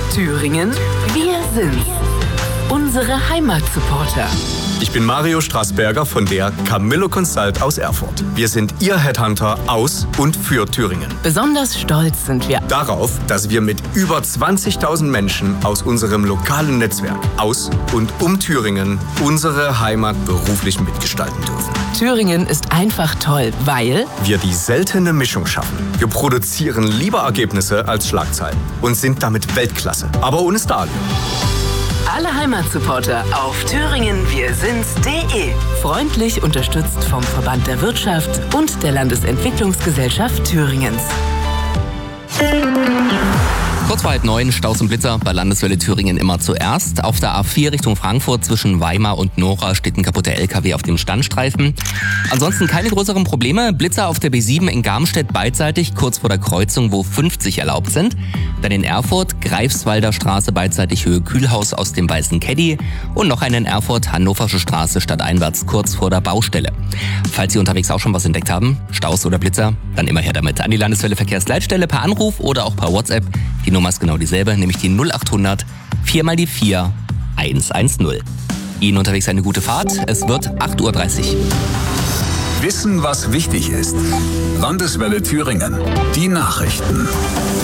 Thüringen, wir sind's. Unsere Heimatsupporter. Ich bin Mario Straßberger von der Camillo Consult aus Erfurt. Wir sind Ihr Headhunter aus und für Thüringen. Besonders stolz sind wir Darauf, dass wir mit über 20.000 Menschen aus unserem lokalen Netzwerk aus und um Thüringen unsere Heimat beruflich mitgestalten dürfen. Thüringen ist einfach toll, weil Wir die seltene Mischung schaffen. Wir produzieren lieber Ergebnisse als Schlagzeilen und sind damit Weltklasse, aber ohne Stadion. alle Heimatsupporter auf thüringenwirsind's.de. Freundlich unterstützt vom Verband der Wirtschaft und der Landesentwicklungsgesellschaft Thüringens. Kurz vor 8:30, Staus und Blitzer bei Landeswelle Thüringen immer zuerst. Auf der A4 Richtung Frankfurt zwischen Weimar und Nora steht ein kaputter LKW auf dem Standstreifen. Ansonsten keine größeren Probleme. Blitzer auf der B7 in Garmstedt beidseitig, kurz vor der Kreuzung, wo 50 erlaubt sind. Dann in Erfurt, Greifswalder Straße beidseitig Höhe Kühlhaus aus dem weißen Caddy. Und noch einen in Erfurt, Hannoversche Straße stadteinwärts, kurz vor der Baustelle. Falls Sie unterwegs auch schon was entdeckt haben, Staus oder Blitzer, dann immer her damit. An die Landeswelle Verkehrsleitstelle per Anruf oder auch per WhatsApp. Die Nummer ist genau dieselbe, nämlich die 0800 4 mal die 4 110. Ihnen unterwegs eine gute Fahrt. Es wird 8:30 Uhr. Wissen, was wichtig ist. Landeswelle Thüringen. Die Nachrichten.